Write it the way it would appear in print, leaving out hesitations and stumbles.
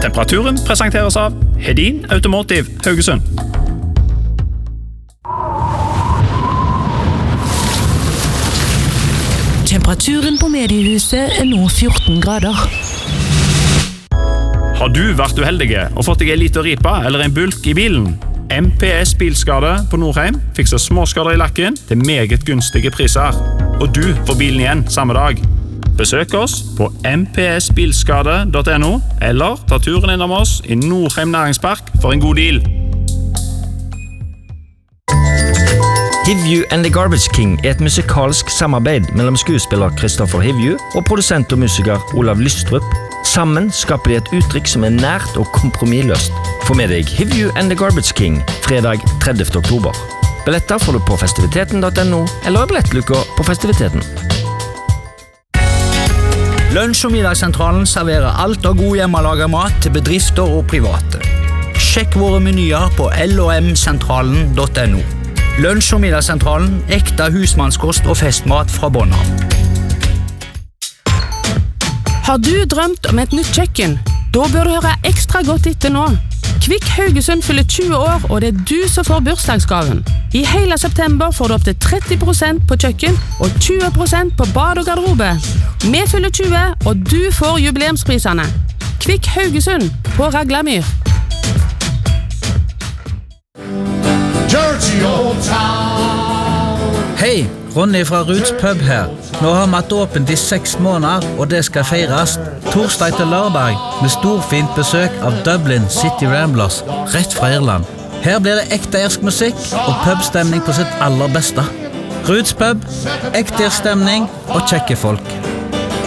Temperaturen presenteres av Hedin Automotive Haugesund. Temperaturen på mediehuset nå 14 grader. Har du vært uheldige og fått deg en liten ripe eller en bulk i bilen? MPS Bilskade på Nordheim fikser småskader i lakken til meget gunstige priser. Og du får bilen igjen samme dag. Besøk oss på mpsbilskade.no eller ta turen innom oss i Nordheim Næringspark for en god deal. Hivju and the Garbage King et musikalsk samarbeid mellom skuespiller Kristoffer Hivju og produsent og musiker Olav Lystrup. Sammen skaper de et uttrykk som nært og kompromissløst. Få med deg Hivju and the Garbage King fredag 30. oktober. Billetter får du på festiviteten.no eller i billettluka på festiviteten. Lunsj- og middagssentralen serverer alt av god hjemmelaget mat til bedrifter og private. Sjekk våre menyer på lomsentralen.no. Lunsj- og middagssentralen, ekte husmannskost og festmat fra bånn av. Har du drømt om et nytt kjøkken? Da bør du høre ekstra godt etter nå. Kvikk Haugesund fyller 20 år, og det du som får bursdagsgaven. I hele september får du opp til 30% på kjøkken og 20% på bad og garderobe. Vi fyller 20, og du får jubileumsprisene. Kvikk Haugesund på Raglamyr. Hei, Ronny fra Ruths Pub her. Nå har vi hatt åpent i 6 måneder, og det skal feires torsdag til lørdag med storfint besøk av Dublin City Ramblers, rett fra Irland. Her blir det ekte irsk musikk og pubstemning på sitt aller beste. Ruths Pub, ekte irsk stemning og kjekke folk.